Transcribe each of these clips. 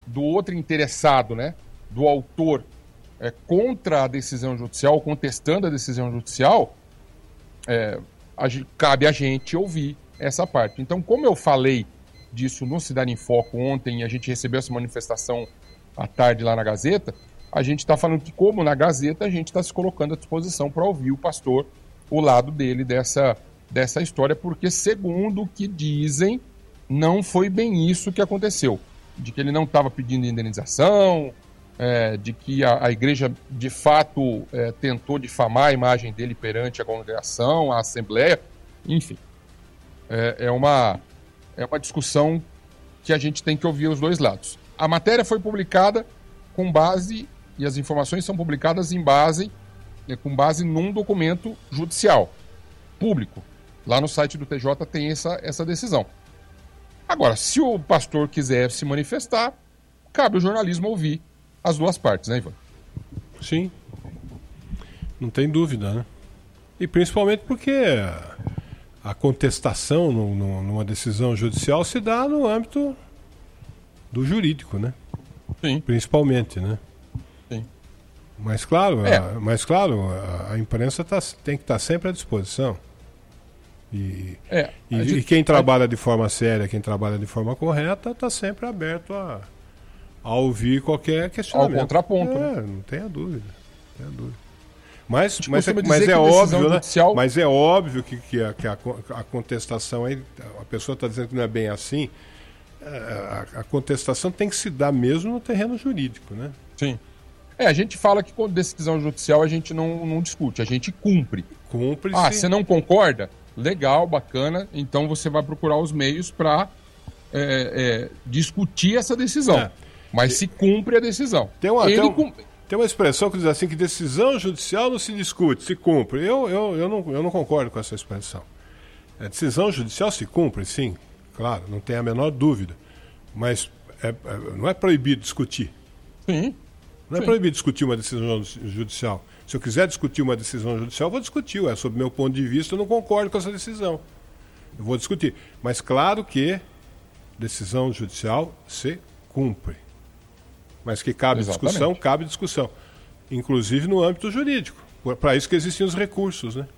do outro interessado, né, do autor, contra a decisão judicial, contestando a decisão judicial, cabe a gente ouvir essa parte. Então, como eu falei disso no Cidade em Foco ontem, a gente recebeu essa manifestação à tarde lá na Gazeta, a gente está falando que, como na Gazeta, a gente está se colocando à disposição para ouvir o pastor, o lado dele dessa história, porque, segundo o que dizem, não foi bem isso que aconteceu. De que ele não estava pedindo indenização, de que a igreja, de fato, tentou difamar a imagem dele perante a congregação, a Assembleia, enfim. É uma discussão que a gente tem que ouvir os dois lados. A matéria foi publicada com base, e as informações são publicadas com base num documento judicial, público. Lá no site do TJ tem essa decisão. Agora, se o pastor quiser se manifestar, cabe ao jornalismo ouvir as duas partes, né, Ivan? Sim. Não tem dúvida, né? E principalmente porque a contestação numa decisão judicial se dá no âmbito do jurídico, né? Sim. Principalmente, né? Sim. Mas claro, a imprensa tem que estar sempre à disposição. E quem trabalha de forma séria, quem trabalha de forma correta, está sempre aberto a ouvir qualquer questionamento. Ao contraponto. Né? Não tenha dúvida. Mas é óbvio que a contestação aí, a pessoa está dizendo que não é bem assim. A contestação tem que se dar mesmo no terreno jurídico, né? Sim. A gente fala que com decisão judicial a gente não discute, a gente cumpre. Cumpre-se. Você não concorda? Legal, bacana. Então você vai procurar os meios para discutir essa decisão. Mas se cumpre a decisão. Tem uma expressão que diz assim, que decisão judicial não se discute, se cumpre. Eu não concordo com essa expressão. A decisão judicial se cumpre, sim, claro, não tem a menor dúvida. Mas não é proibido discutir. Sim. Não é proibido discutir uma decisão judicial. Se eu quiser discutir uma decisão judicial, eu vou discutir. Sob meu ponto de vista, eu não concordo com essa decisão. Eu vou discutir. Mas claro que decisão judicial se cumpre. Mas que cabe discussão, cabe discussão. Inclusive no âmbito jurídico. Para isso que existem os recursos, né?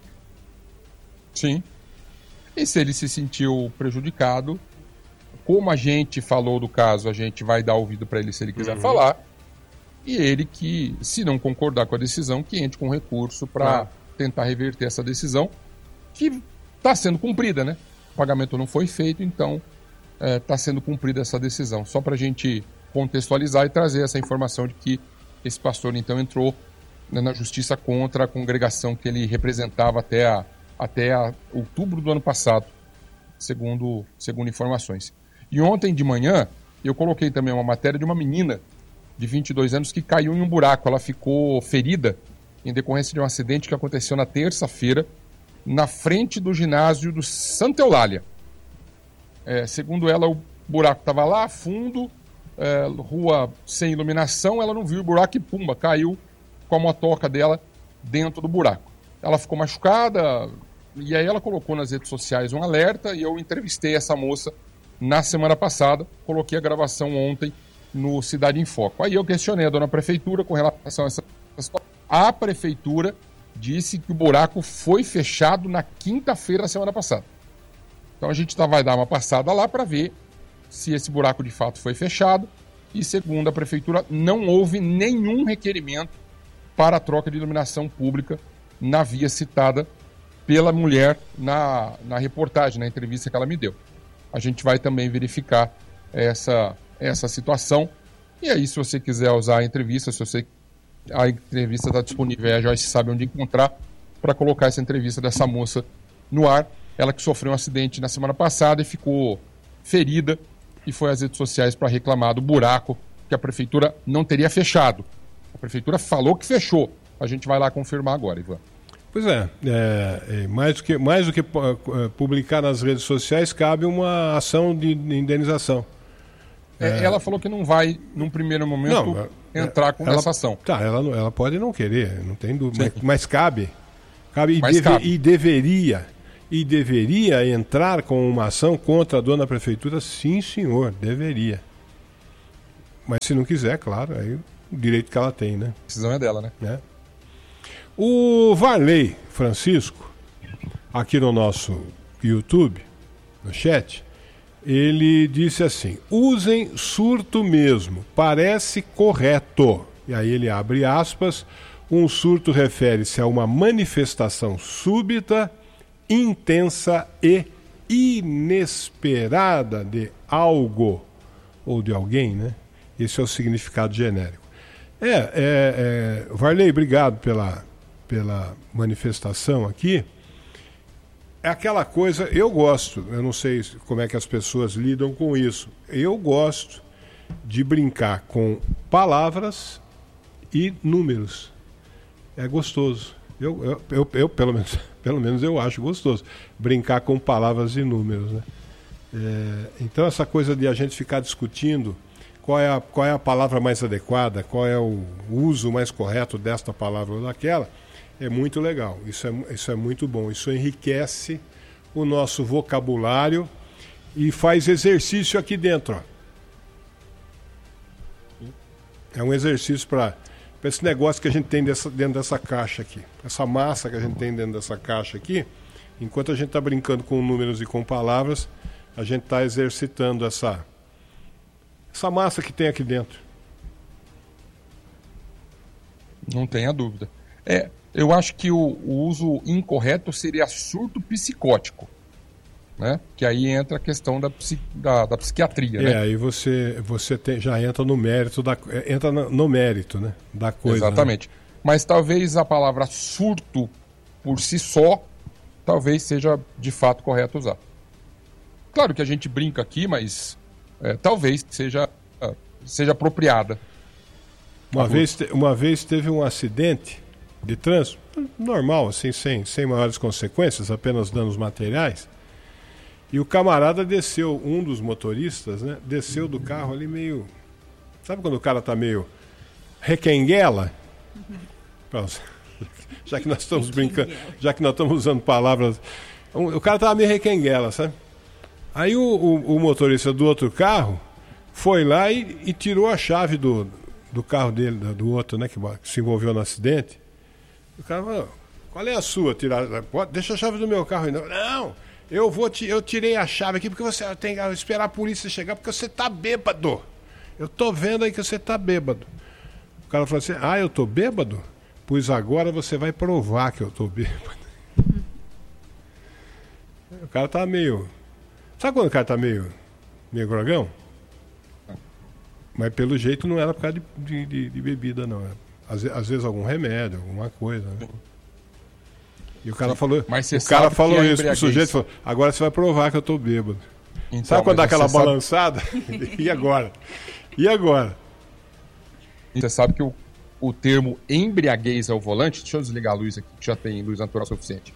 Sim. E se ele se sentiu prejudicado, como a gente falou do caso, a gente vai dar ouvido para ele se ele quiser falar. E ele que, se não concordar com a decisão, que entre com recurso para tentar reverter essa decisão, que está sendo cumprida, né? O pagamento não foi feito, então está sendo cumprida essa decisão. Só para a gente contextualizar e trazer essa informação de que esse pastor, então, entrou na justiça contra a congregação que ele representava até outubro do ano passado, segundo informações. E ontem de manhã, eu coloquei também uma matéria de uma menina de 22 anos que caiu em um buraco. Ela ficou ferida em decorrência de um acidente que aconteceu na terça-feira na frente do ginásio do Santa Eulália. Segundo ela, o buraco estava lá, fundo, rua sem iluminação, ela não viu o buraco e pumba, caiu com a motoca dela dentro do buraco. Ela ficou machucada e aí ela colocou nas redes sociais um alerta e eu entrevistei essa moça na semana passada, coloquei a gravação ontem no Cidade em Foco. Aí eu questionei a dona prefeitura com relação a essa situação. A prefeitura disse que o buraco foi fechado na quinta-feira da semana passada. Então a gente vai dar uma passada lá para ver se esse buraco de fato foi fechado e, segundo a prefeitura, não houve nenhum requerimento para a troca de iluminação pública na via citada pela mulher na reportagem, na entrevista que ela me deu. A gente vai também verificar essa situação. E aí, se você quiser usar a entrevista, a entrevista está disponível, a Joyce sabe onde encontrar, para colocar essa entrevista dessa moça no ar. Ela que sofreu um acidente na semana passada e ficou ferida e foi às redes sociais para reclamar do buraco que a prefeitura não teria fechado. A prefeitura falou que fechou. A gente vai lá confirmar agora, Ivan. Pois mais do que publicar nas redes sociais, cabe uma ação de indenização. Ela falou que não vai, num primeiro momento, entrar com essa ação. Ela pode não querer, não tem dúvida. Mas cabe. Cabe. E deveria entrar com uma ação contra a dona prefeitura, sim, senhor, deveria. Mas se não quiser, claro, aí o direito que ela tem, né? A decisão é dela, né? O Varley Francisco, aqui no nosso YouTube, no chat, ele disse assim: usem surto mesmo, parece correto. E aí ele abre aspas, um surto refere-se a uma manifestação súbita, intensa e inesperada de algo ou de alguém, né? Esse é o significado genérico. Varley, obrigado pela manifestação aqui. É aquela coisa, eu gosto, eu não sei como é que as pessoas lidam com isso. Eu gosto de brincar com palavras e números. É gostoso. Eu pelo menos eu acho gostoso brincar com palavras e números, né? Então essa coisa de a gente ficar discutindo qual é a palavra mais adequada, qual é o uso mais correto desta palavra ou daquela, é muito legal. Isso é muito bom. Isso enriquece o nosso vocabulário e faz exercício aqui dentro. Ó. É um exercício para esse negócio que a gente tem dentro dessa caixa aqui. Essa massa que a gente tem dentro dessa caixa aqui, enquanto a gente está brincando com números e com palavras, a gente está exercitando essa massa que tem aqui dentro. Não tenha dúvida. Eu acho que o uso incorreto seria surto psicótico, né? Que aí entra a questão da psiquiatria, né? Aí você já entra no mérito no mérito, né? Da coisa. Exatamente. Né? Mas talvez a palavra surto por si só, talvez seja de fato correto usar. Claro que a gente brinca aqui, mas talvez seja apropriada. Uma vez teve um acidente de trânsito, normal, assim, sem maiores consequências, apenas danos materiais. E o camarada desceu, um dos motoristas, né? Desceu do carro ali meio... Sabe quando o cara tá meio requenguela? Já que nós estamos brincando, já que nós estamos usando palavras... O cara tava meio requenguela, sabe? Aí o motorista do outro carro foi lá e tirou a chave do carro dele, do outro, né? Que se envolveu no acidente. O cara falou: qual é a sua? Deixa a chave do meu carro aí. Não, eu tirei a chave aqui porque você tem que esperar a polícia chegar porque você tá bêbado. Eu tô vendo aí que você tá bêbado. O cara falou assim: eu tô bêbado? Pois agora você vai provar que eu tô bêbado. O cara tá meio... Sabe quando o cara tá meio grogão? Mas pelo jeito não era por causa de bebida, não. Às vezes algum remédio, alguma coisa, né? E o cara falou, isso, o sujeito falou: agora você vai provar que eu tô bêbado. Então, sabe quando dá aquela balançada? E agora? Você sabe que o termo embriaguez ao volante... Deixa eu desligar a luz aqui, que já tem luz natural suficiente.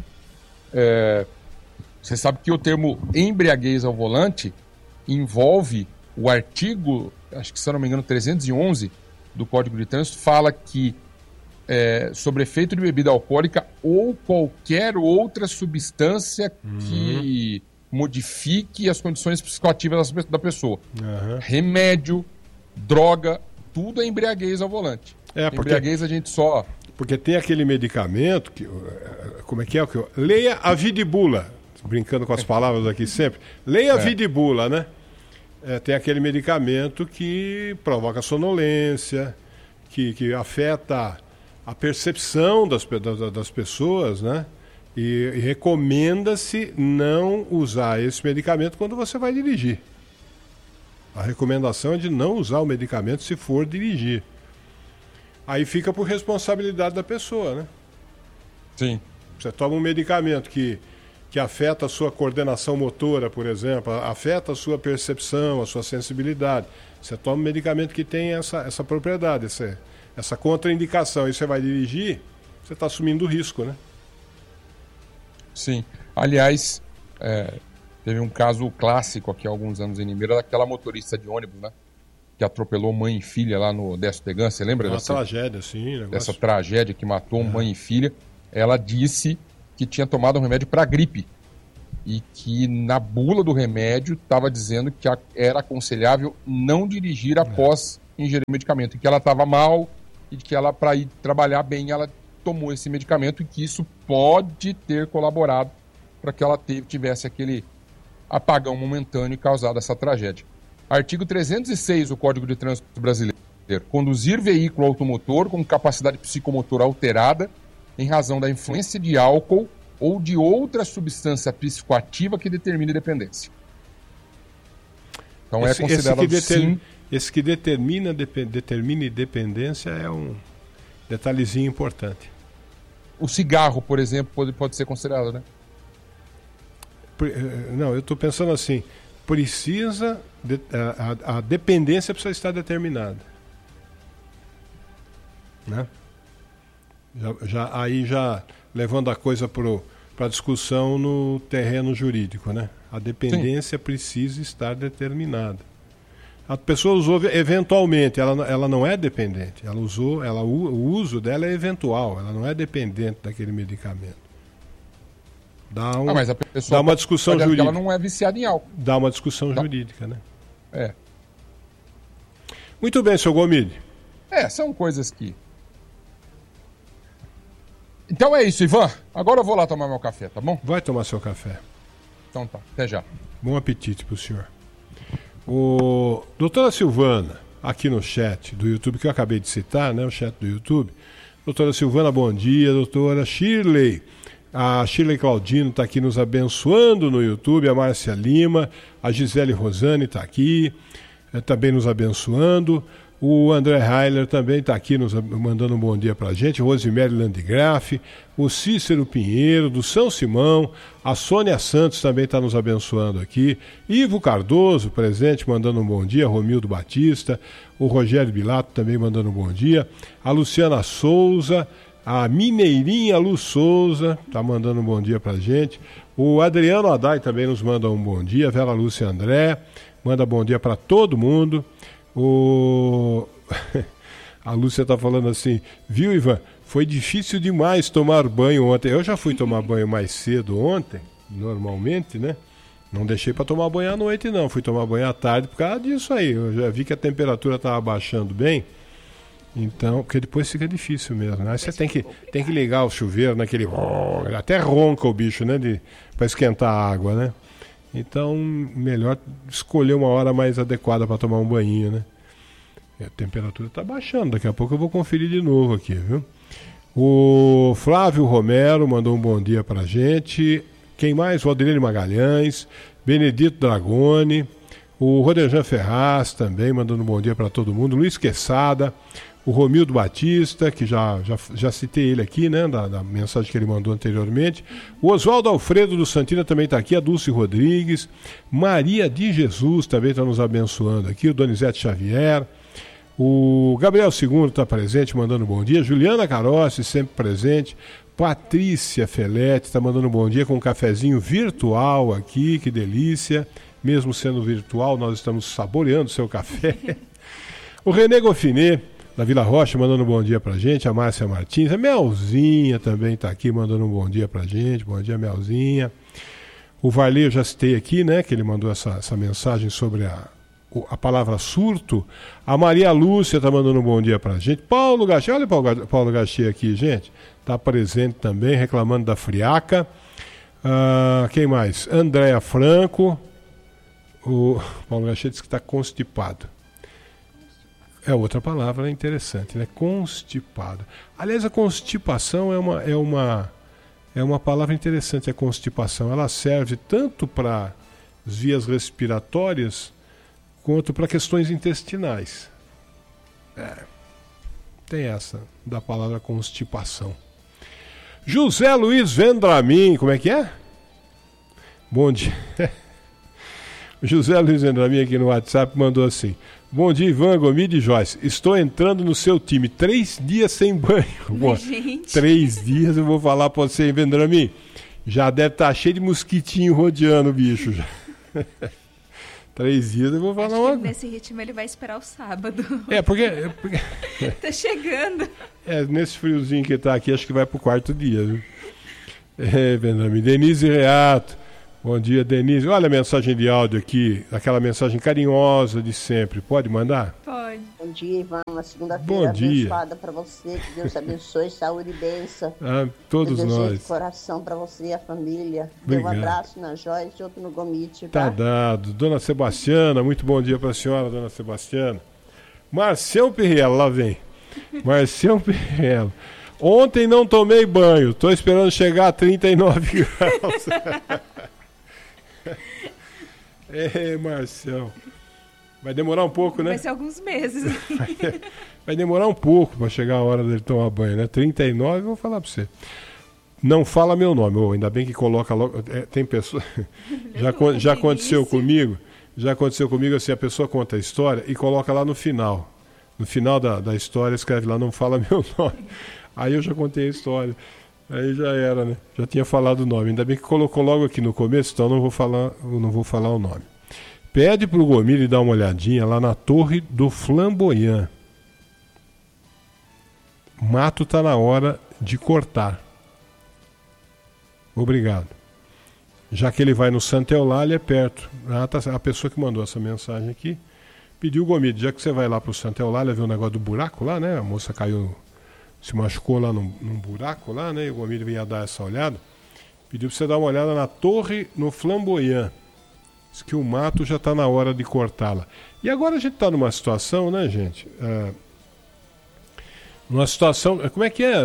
Você sabe que o termo embriaguez ao volante envolve o artigo, acho que se eu não me engano, 311 do Código de Trânsito, fala que sobre efeito de bebida alcoólica ou qualquer outra substância que modifique as condições psicoativas da pessoa. Remédio, droga, tudo é embriaguez ao volante. Embriaguez a gente só... Porque tem aquele medicamento, como é que é? Leia a vidibula, brincando com as palavras aqui sempre. Leia a vidibula, né? Tem aquele medicamento que provoca sonolência, que afeta a percepção das pessoas, né? E recomenda-se não usar esse medicamento quando você vai dirigir. A recomendação é de não usar o medicamento se for dirigir. Aí fica por responsabilidade da pessoa, né? Sim. Você toma um medicamento que afeta a sua coordenação motora, por exemplo, afeta a sua percepção, a sua sensibilidade. Você toma um medicamento que tem essa propriedade, essa contraindicação, e você vai dirigir, você está assumindo o risco, né? Sim. Aliás, teve um caso clássico aqui há alguns anos em Limeira, daquela motorista de ônibus, né? Que atropelou mãe e filha lá no Décio Tegan, você lembra dessa tragédia, sim. Dessa tragédia que matou mãe e filha? Ela disse que tinha tomado um remédio para gripe e que na bula do remédio estava dizendo que era aconselhável não dirigir após ingerir medicamento, em que ela estava mal e que ela, para ir trabalhar bem, ela tomou esse medicamento e que isso pode ter colaborado para que ela tivesse aquele apagão momentâneo e causado essa tragédia. Artigo 306 do Código de Trânsito Brasileiro. Conduzir veículo automotor com capacidade psicomotora alterada em razão da influência de álcool ou de outra substância psicoativa que determine dependência. Então é considerado sim... Esse que determine dependência é um detalhezinho importante. O cigarro, por exemplo, pode ser considerado, né? Não, eu estou pensando assim, a dependência precisa estar determinada. Né? Já levando a coisa para a discussão no terreno jurídico, né? A dependência precisa estar determinada. A pessoa usou eventualmente, ela não é dependente. O uso dela é eventual, ela não é dependente daquele medicamento. Mas a pessoa dá uma discussão jurídica. Ela não é viciada em álcool. Dá uma discussão jurídica, né? É. Muito bem, seu Gomide. São coisas que... Então é isso, Ivan. Agora eu vou lá tomar meu café, tá bom? Vai tomar seu café. Então tá, até já. Bom apetite pro senhor. Doutora Silvana, aqui no chat do YouTube, que eu acabei de citar, né? O chat do YouTube. Doutora Silvana, bom dia. Doutora Shirley. A Shirley Claudino está aqui nos abençoando no YouTube. A Márcia Lima. A Gisele Rosane está aqui, também nos abençoando. O André Heiler também está aqui mandando um bom dia para a gente. Rosemary Landgraf, o Cícero Pinheiro, do São Simão. A Sônia Santos também está nos abençoando aqui. Ivo Cardoso, presente, mandando um bom dia. Romildo Batista. O Rogério Bilato também mandando um bom dia. A Luciana Souza. A Mineirinha Lu Souza está mandando um bom dia para a gente. O Adriano Adai também nos manda um bom dia. Vera Lúcia André manda bom dia para todo mundo. A Lúcia está falando assim, viu, Ivan? Foi difícil demais tomar banho ontem. Eu já fui tomar banho mais cedo ontem, normalmente, né? Não deixei para tomar banho à noite, não. Fui tomar banho à tarde por causa disso aí. Eu já vi que a temperatura estava baixando bem. Então, porque depois fica difícil mesmo, né? Aí você tem que ligar o chuveiro naquele... Até ronca o bicho, né? Para esquentar a água, né? Então, melhor escolher uma hora mais adequada para tomar um banho, né? A temperatura está baixando, daqui a pouco eu vou conferir de novo aqui, viu? O Flávio Romero mandou um bom dia para a gente. Quem mais? O Adriano Magalhães, Benedito Dragoni, o Rodejan Ferraz também mandando um bom dia para todo mundo. Luiz Quesada, o Romildo Batista, que já citei ele aqui, né, da mensagem que ele mandou anteriormente. O Oswaldo Alfredo do Santina também está aqui, a Dulce Rodrigues. Maria de Jesus também está nos abençoando aqui, o Donizete Xavier. O Gabriel II está presente, mandando um bom dia. Juliana Carossi, sempre presente. Patrícia Felete está mandando um bom dia com um cafezinho virtual aqui, que delícia. Mesmo sendo virtual, nós estamos saboreando o seu café. O René Goffinet, da Vila Rocha, mandando um bom dia pra gente. A Márcia Martins, a Melzinha também está aqui mandando um bom dia pra gente. Bom dia, Melzinha. O Varley eu já citei aqui, né, que ele mandou essa mensagem sobre a palavra surto. A Maria Lúcia está mandando um bom dia pra gente. Paulo Gachê, olha o Paulo Gachê aqui, gente. Está presente também, reclamando da friaca. Quem mais? Andréa Franco. O Paulo Gachê disse que está constipado. É outra palavra interessante, né? Constipado. Aliás, a constipação é uma palavra interessante, a constipação. Ela serve tanto para as vias respiratórias quanto para questões intestinais. Tem essa da palavra constipação. José Luiz Vendramin, como é que é? Bom dia. José Luiz Vendramin aqui no WhatsApp mandou assim: bom dia, Ivan, Gomide e Joyce. Estou entrando no seu time. 3 dias sem banho. Bom, 3 dias eu vou falar para você, Vendramin. Já deve estar cheio de mosquitinho rodeando o bicho. Já. 3 dias eu vou falar uma... Nesse ritmo ele vai esperar o sábado. Porque... Tá chegando. Nesse friozinho que tá aqui, acho que vai pro 4º dia, viu? Vendramin. Denise Reato. Bom dia, Denise. Olha a mensagem de áudio aqui, aquela mensagem carinhosa de sempre. Pode mandar? Pode. Bom dia, Ivan. Uma Bom segunda-feira dia. abençoada para você. Que Deus abençoe, saúde e bênção. Todos Eu desejo de nós. coração para você e a família. Obrigado. Um abraço na Joyce e outro no Gomite, Tá tá? dado. Dona Sebastiana, muito bom dia para a senhora, dona Sebastiana. Marcião Pirrello, lá vem. Marcião Pirrello. Ontem não tomei banho, estou esperando chegar a 39 graus. Marcião. Vai demorar um pouco, né? Vai ser alguns meses. Vai demorar um pouco para chegar a hora dele tomar banho, né? 39, vou falar para você. Não fala meu nome, ainda bem que coloca logo. Tem pessoa. Já aconteceu comigo. Já aconteceu comigo assim, a pessoa conta a história e coloca lá no final. No final da história, escreve lá, não fala meu nome. Aí eu já contei a história. Aí já era, né? Já tinha falado o nome. Ainda bem que colocou logo aqui no começo, então eu não vou falar o nome. Pede pro Gomide dar uma olhadinha lá na Torre do Flamboyant. Mato tá na hora de cortar. Obrigado. Já que ele vai no Santa Eulália, é perto. A pessoa que mandou essa mensagem aqui pediu o Gomide, já que você vai lá pro Santa Eulália ver o negócio do buraco lá, né? A moça caiu, se machucou lá num buraco lá, né? E o Gomide vinha dar essa olhada. Pediu pra você dar uma olhada na Torre no Flamboyant. Diz que o mato já está na hora de cortá-la. E agora a gente está numa situação, né, gente? Numa situação. Como é que é?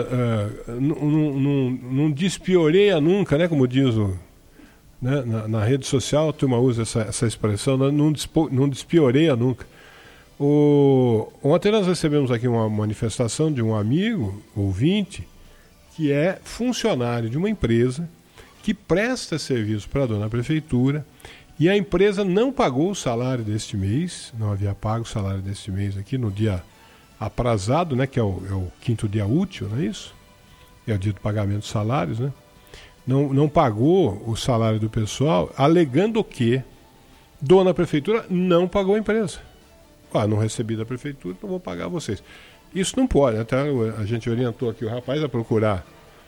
Não despioreia nunca, né? Como diz né, na rede social, a turma usa essa expressão, né, não despioreia nunca. Ontem nós recebemos aqui uma manifestação de um amigo, ouvinte, que é funcionário de uma empresa que presta serviço para a dona prefeitura. E a empresa não pagou o salário deste mês, não havia pago o salário deste mês aqui no dia aprazado, né, que é o quinto dia útil, não é isso? É o dia do pagamento dos salários, né? Não pagou o salário do pessoal, alegando que dona prefeitura não pagou a empresa. Não recebi da prefeitura, não vou pagar vocês. Isso não pode, até a gente orientou aqui o rapaz a procurar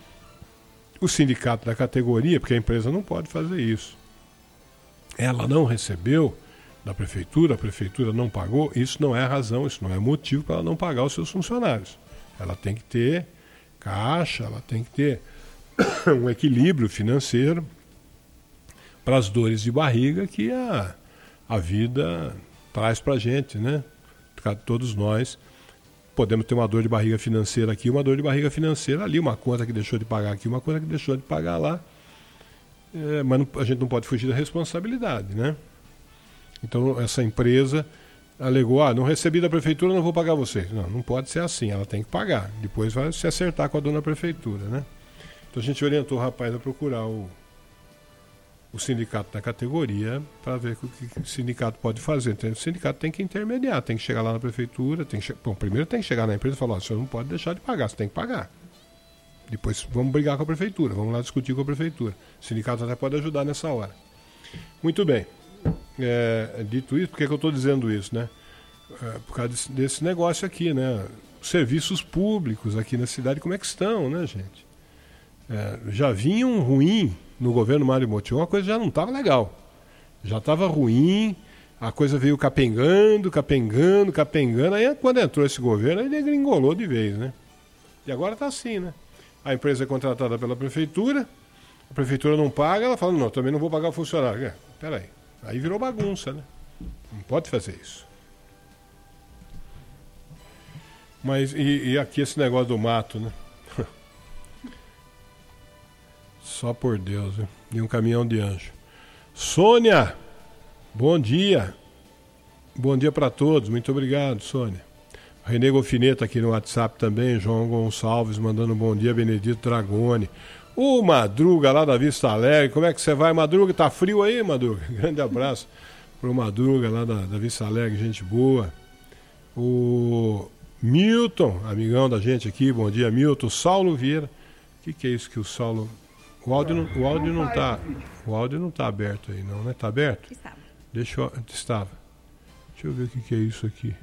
o sindicato da categoria, porque a empresa não pode fazer isso. Ela não recebeu da prefeitura, a prefeitura não pagou, isso não é razão, isso não é motivo para ela não pagar os seus funcionários. Ela tem que ter caixa, ela tem que ter um equilíbrio financeiro para as dores de barriga que a vida traz para a gente, né? Todos nós podemos ter uma dor de barriga financeira aqui, uma dor de barriga financeira ali, uma conta que deixou de pagar aqui, uma conta que deixou de pagar lá. Mas a gente não pode fugir da responsabilidade, né? Então essa empresa alegou, não recebi da prefeitura, não vou pagar vocês. Não pode ser assim, ela tem que pagar. Depois vai se acertar com a dona prefeitura, né? Então a gente orientou o rapaz a procurar o sindicato da categoria para ver o que o sindicato pode fazer. Então o sindicato tem que intermediar, tem que chegar lá na prefeitura, primeiro tem que chegar na empresa e falar, o senhor não pode deixar de pagar, você tem que pagar. Depois vamos brigar com a prefeitura, vamos lá discutir com a prefeitura. O sindicato até pode ajudar nessa hora. Muito bem. Dito isso, por que eu estou dizendo isso, né? Por causa desse negócio aqui, né? Os serviços públicos aqui na cidade, como é que estão, né, gente? Já vinham ruim no governo Mário Motion, a coisa já não estava legal. Já estava ruim, a coisa veio capengando. Aí quando entrou esse governo, aí degringolou de vez, né? E agora está assim, né? A empresa é contratada pela prefeitura, a prefeitura não paga, ela fala, não, também não vou pagar o funcionário. Peraí, aí virou bagunça, né? Não pode fazer isso. Mas, e aqui esse negócio do mato, né? Só por Deus, né? E um caminhão de anjo. Sônia, bom dia. Bom dia para todos, muito obrigado, Sônia. Renê Golfineta aqui no WhatsApp também, João Gonçalves mandando um bom dia, Benedito Dragoni. O Madruga lá da Vista Alegre, como é que você vai, Madruga? Tá frio aí, Madruga? Grande abraço pro Madruga lá da Vista Alegre, gente boa. O Milton, amigão da gente aqui, bom dia, Milton. Saulo Vieira, o que é isso que o Saulo... O áudio não tá aberto aí não, né? Tá aberto? Estava. Estava. Deixa eu ver o que é isso aqui.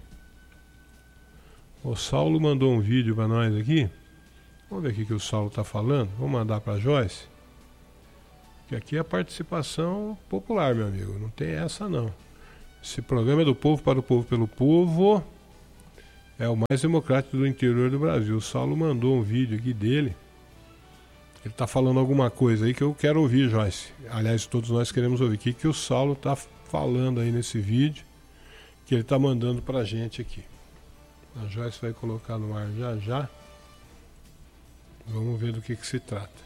O Saulo mandou um vídeo para nós aqui. Vamos ver o que o Saulo está falando. Vou mandar para a Joyce. Que aqui é a participação popular, meu amigo. Não tem essa, não. Esse programa é do povo para o povo, pelo povo. É o mais democrático do interior do Brasil. O Saulo mandou um vídeo aqui dele. Ele está falando alguma coisa aí que eu quero ouvir, Joyce. Aliás, todos nós queremos ouvir. O que o Saulo está falando aí nesse vídeo que ele está mandando para a gente aqui. A Joyce vai colocar no ar já já. Vamos ver do que se trata.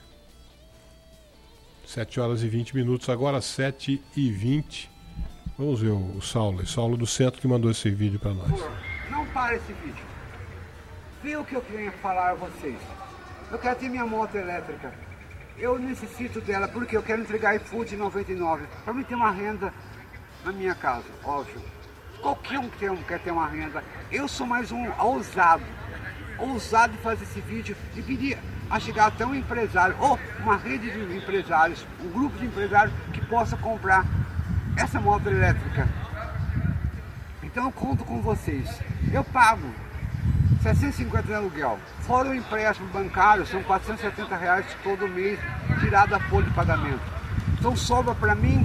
7 horas e 20 minutos, agora 7h20. Vamos ver o Saulo do Centro que mandou esse vídeo para nós. Não para esse vídeo. Vê o que eu queria falar a vocês. Eu quero ter minha moto elétrica. Eu necessito dela porque eu quero entregar iFood 99 para mim ter uma renda na minha casa, óbvio. Qualquer um quer ter uma renda. Eu sou mais um ousado de fazer esse vídeo e pedir a chegar até um empresário ou uma rede de empresários, um grupo de empresários que possa comprar essa moto elétrica. Então eu conto com vocês. Eu pago 750 de aluguel. Fora o empréstimo bancário, são R$470 todo mês, tirado da folha de pagamento. Então sobra para mim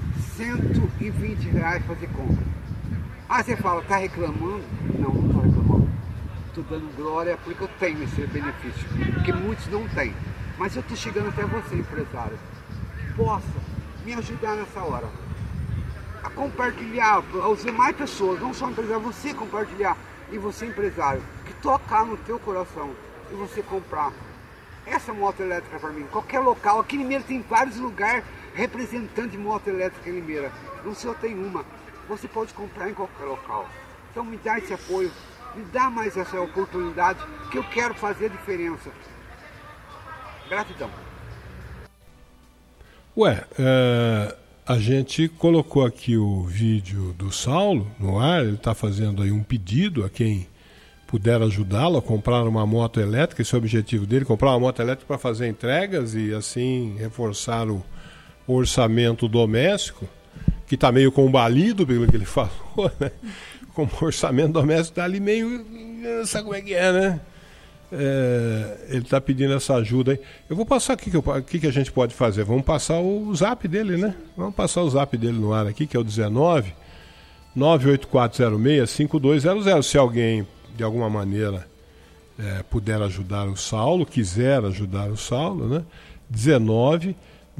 R$120 fazer compra. Aí você fala, tá reclamando? Não, não tô reclamando. Estou dando glória porque eu tenho esse benefício, porque muitos não têm. Mas eu estou chegando até você, empresário, que possa me ajudar nessa hora. A compartilhar, aos demais pessoas, não só empresário, você compartilhar e você empresário, que tocar no teu coração e você comprar essa moto elétrica para mim, qualquer local. Aqui em Limeira tem vários lugares representantes de moto elétrica em Limeira, não sei, eu tenho uma, você pode comprar em qualquer local. Então me dá esse apoio, me dá mais essa oportunidade, que eu quero fazer a diferença. Gratidão. A gente colocou aqui o vídeo do Saulo no ar, ele está fazendo aí um pedido a quem puder ajudá-lo a comprar uma moto elétrica. Esse é o objetivo dele, comprar uma moto elétrica para fazer entregas e assim reforçar o orçamento doméstico, que está meio combalido pelo que ele falou, né? Como o orçamento doméstico está ali meio... Sabe como é que é, né? Ele está pedindo essa ajuda aí. Eu vou passar aqui o que a gente pode fazer. Vamos passar o zap dele, né? Vamos passar o zap dele no ar aqui, que é o 19 98406 5200. Se alguém, de alguma maneira, puder ajudar o Saulo, quiser ajudar o Saulo, né? 19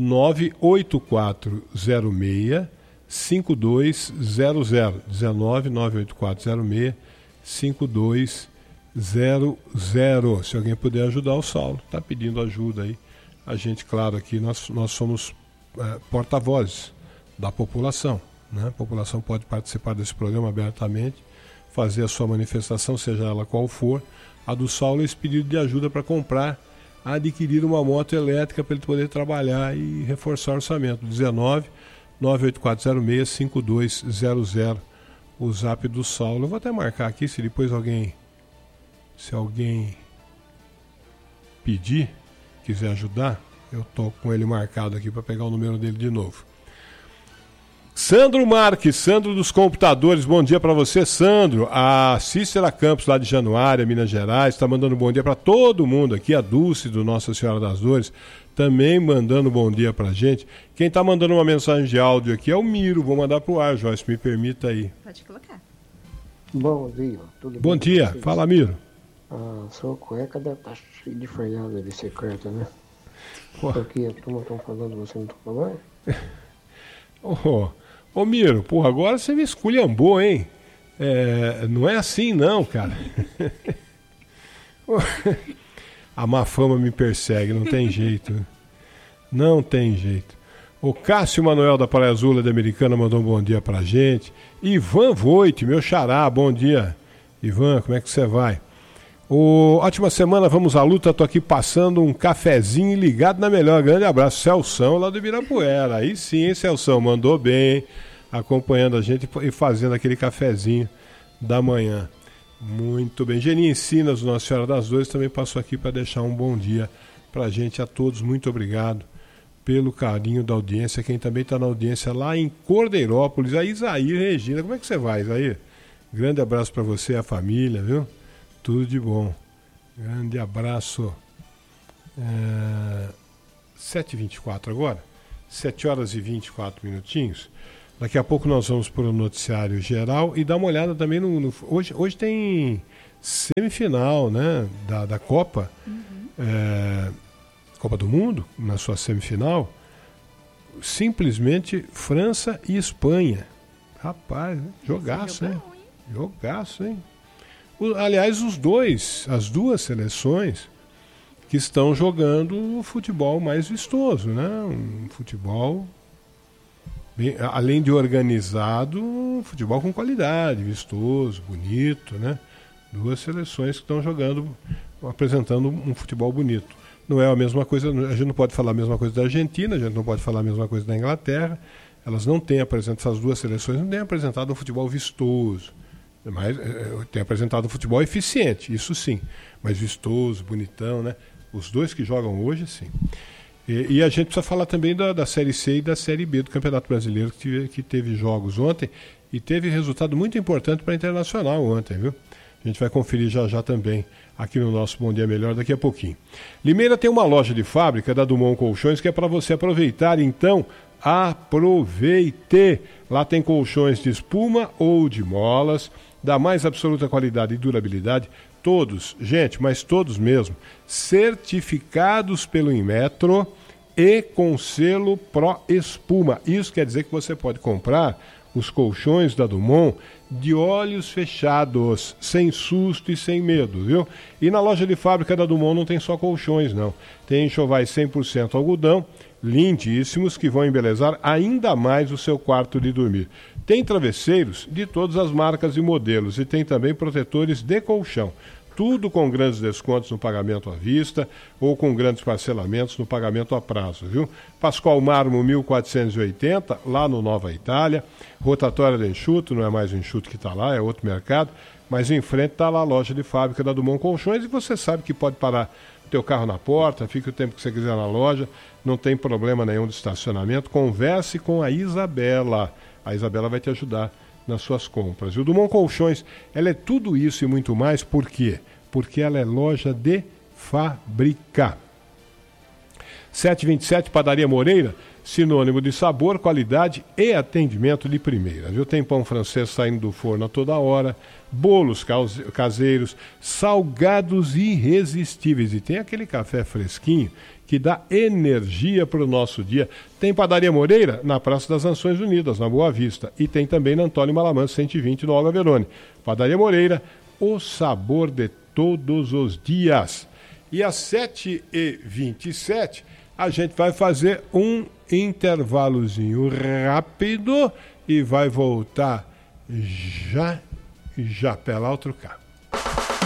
98406 5200. 19 98406 5200. Se alguém puder ajudar o Saulo, está pedindo ajuda aí. A gente, claro, aqui nós somos porta-vozes da população, né? A população pode participar desse programa abertamente, fazer a sua manifestação, seja ela qual for. A do Saulo é esse pedido de ajuda para comprar, adquirir uma moto elétrica para ele poder trabalhar e reforçar o orçamento. 19 98406 5200. O zap do Saulo. Eu vou até marcar aqui, se depois alguém pedir, quiser ajudar, eu tô com ele marcado aqui para pegar o número dele de novo. Sandro Marques, Sandro dos Computadores, bom dia para você, Sandro. A Cícera Campos, lá de Januária, Minas Gerais, está mandando bom dia para todo mundo aqui. A Dulce, do Nossa Senhora das Dores, também mandando bom dia para gente. Quem está mandando uma mensagem de áudio aqui é o Miro. Vou mandar pro ar, Joyce, me permita aí. Pode colocar. Bom dia, tudo bem? Bom dia, fala, Miro. A sua cueca deve estar cheia de freada de secreta, né? Pô. Porque a turma estão falando, você não está falando? Ô Miro, porra, agora você me esculhambou, hein? Não é assim não, cara. A má fama me persegue, não tem jeito. Não tem jeito. O Cássio Manuel da Praia Azul da Americana mandou um bom dia pra gente. Ivan Voit, meu xará, bom dia. Ivan, como é que você vai? Ótima semana, vamos à luta. Tô aqui passando um cafezinho ligado na melhor. Grande abraço, Celção, lá do Ibirapuera. Aí sim, hein, Celção, mandou bem, hein? Acompanhando a gente e fazendo aquele cafezinho da manhã. Muito bem. Geninha Ensinas, Nossa Senhora das Dores, também passou aqui para deixar um bom dia pra gente. A todos, muito obrigado pelo carinho da audiência. Quem também está na audiência lá em Cordeirópolis, a Isair Regina. Como é que você vai, Isair? Grande abraço para você e a família, viu? Tudo de bom. Grande abraço. 7h24 agora. 7 horas e 24 minutinhos. Daqui a pouco nós vamos para o noticiário geral e dar uma olhada também hoje tem semifinal, né, da Copa, Copa do Mundo, na sua semifinal, simplesmente França e Espanha. Rapaz, jogaço, hein? Jogaço, hein? Aliás, as duas seleções que estão jogando o futebol mais vistoso, né? Um futebol, além de organizado, um futebol com qualidade, vistoso, bonito, né? Duas seleções que estão jogando, apresentando um futebol bonito. Não é a mesma coisa, a gente não pode falar a mesma coisa da Argentina, a gente não pode falar a mesma coisa da Inglaterra. Elas não têm apresentado, essas duas seleções não têm apresentado um futebol vistoso, mas têm apresentado um futebol eficiente, isso sim, mas vistoso, bonitão, né? Os dois que jogam hoje, sim. E a gente precisa falar também da Série C e da Série B do Campeonato Brasileiro, que teve jogos ontem e teve resultado muito importante para a Internacional ontem, viu? A gente vai conferir já também aqui no nosso Bom Dia Melhor daqui a pouquinho. Limeira tem uma loja de fábrica da Dumont Colchões que é para você aproveitar, então aproveite! Lá tem colchões de espuma ou de molas, da mais absoluta qualidade e durabilidade, todos, gente, mas todos mesmo, certificados pelo Inmetro e com selo Pro Espuma. Isso quer dizer que você pode comprar os colchões da Dumont de olhos fechados, sem susto e sem medo, viu? E na loja de fábrica da Dumont não tem só colchões, não. Tem enxovais 100% algodão, lindíssimos, que vão embelezar ainda mais o seu quarto de dormir. Tem travesseiros de todas as marcas e modelos e tem também protetores de colchão. Tudo com grandes descontos no pagamento à vista ou com grandes parcelamentos no pagamento a prazo, viu? Pascoal Marmo 1480, lá no Nova Itália. Rotatória de Enxuto, não é mais o Enxuto que está lá, é outro mercado. Mas em frente está lá a loja de fábrica da Dumont Colchões e você sabe que pode parar o teu carro na porta, fica o tempo que você quiser na loja, não tem problema nenhum de estacionamento. Converse com a Isabela. A Isabela vai te ajudar nas suas compras. E o Dumont Colchões, ela é tudo isso e muito mais, por quê? Porque ela é loja de fábrica. 727 Padaria Moreira, sinônimo de sabor, qualidade e atendimento de primeira. Viu? Tem pão francês saindo do forno a toda hora, bolos caseiros, salgados irresistíveis e tem aquele café fresquinho que dá energia para o nosso dia. Tem Padaria Moreira na Praça das Nações Unidas, na Boa Vista. E tem também na Antônio Malamã, 120, no Olga Verone. Padaria Moreira, o sabor de todos os dias. E às 7h27, a gente vai fazer um intervalozinho rápido e vai voltar já pela outro carro.